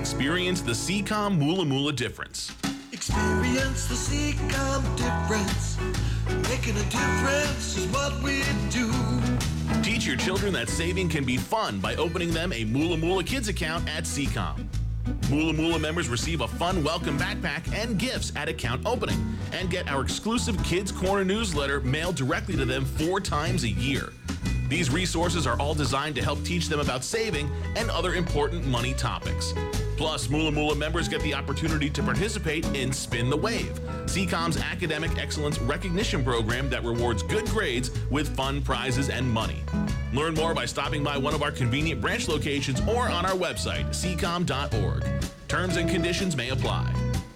Experience the CCOM Moola Moola difference. Experience the CCOM difference. Making a difference is what we do. Teach your children that saving can be fun by opening them a Moola Moola Kids account at CCOM. Moola Moola members receive a fun welcome backpack and gifts at account opening and get our exclusive Kids Corner newsletter mailed directly to them 4 times a year. These resources are all designed to help teach them about saving and other important money topics. Plus, Moola Moola members get the opportunity to participate in Spin the Wave, CCOM's academic excellence recognition program that rewards good grades with fun prizes and money. Learn more by stopping by one of our convenient branch locations or on our website, ccom.org. Terms and conditions may apply.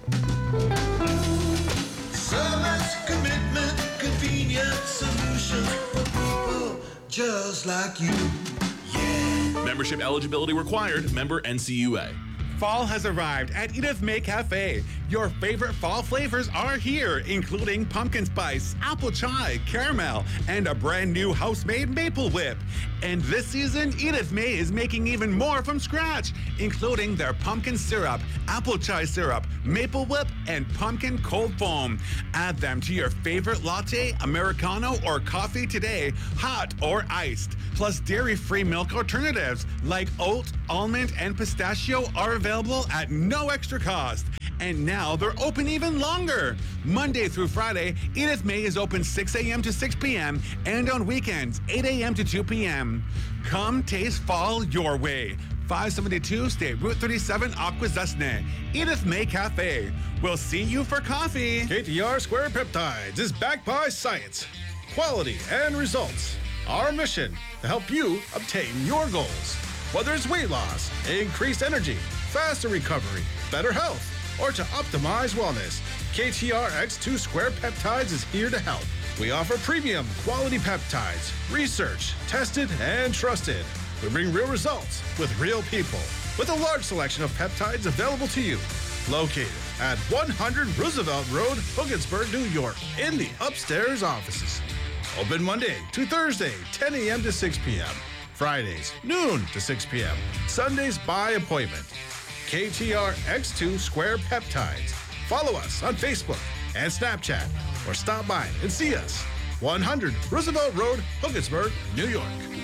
Service, commitment, convenient solutions for people just like you. Yeah. Membership eligibility required. Member NCUA. Fall has arrived at Edith May Cafe. Your favorite fall flavors are here, including pumpkin spice, apple chai, caramel, and a brand new house-made maple whip. And this season, Edith May is making even more from scratch, including their pumpkin syrup, apple chai syrup, maple whip, and pumpkin cold foam. Add them to your favorite latte, Americano, or coffee today, hot or iced. Plus, dairy-free milk alternatives like oat, almond, and pistachio are available at no extra cost. And now they're open even longer. Monday through Friday, Edith May is open 6 a.m. to 6 p.m. and on weekends, 8 a.m. to 2 p.m. Come taste fall your way. 572 State Route 37, Akwesasne. Edith May Cafe. We'll see you for coffee. KTR Square Peptides is backed by science, quality, and results. Our mission to help you obtain your goals. Whether it's weight loss, increased energy, faster recovery, better health, or to optimize wellness, KTR X2 Square Peptides is here to help. We offer premium quality peptides, research, tested, and trusted. We bring real results with real people, with a large selection of peptides available to you. Located at 100 Roosevelt Road, Hogansburg, New York, in the upstairs offices. Open Monday to Thursday, 10 a.m. to 6 p.m. Fridays, noon to 6 p.m. Sundays by appointment. KTR X2 Square Peptides. Follow us on Facebook and Snapchat or stop by and see us. 100 Roosevelt Road, Hogansburg, New York.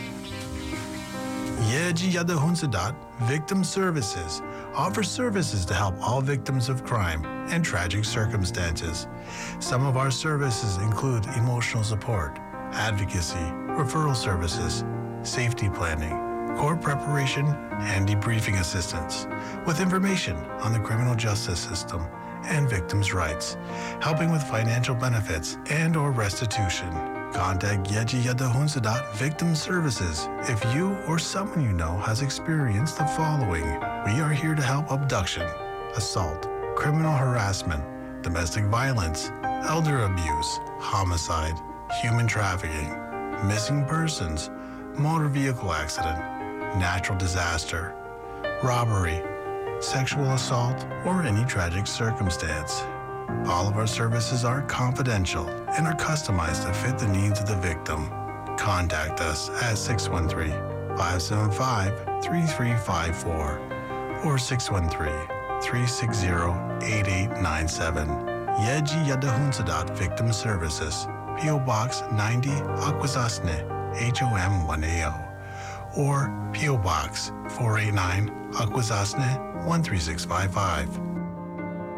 Yeji Yadahunsadat Victim Services offers services to help all victims of crime and tragic circumstances. Some of our services include emotional support, advocacy, referral services, safety planning, court preparation, and debriefing assistance, with information on the criminal justice system and victims' rights, helping with financial benefits and or restitution. Contact Yeji Yadahunsadat Victim Services if you or someone you know has experienced the following. We are here to help abduction, assault, criminal harassment, domestic violence, elder abuse, homicide, human trafficking, missing persons, motor vehicle accident, natural disaster, robbery, sexual assault, or any tragic circumstance. All of our services are confidential and are customized to fit the needs of the victim. Contact us at 613-575-3354 or 613-360-8897. Yeji Yadahunsadat Victim Services, P.O. Box 90, Akwesasne, HOM 1AO, or P.O. Box 489, Akwesasne 13655.